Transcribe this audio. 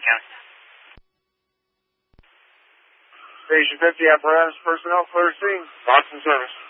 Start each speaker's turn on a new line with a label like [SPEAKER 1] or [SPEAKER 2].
[SPEAKER 1] County.
[SPEAKER 2] Station 50, apparatus personnel, clear scene. Boston service.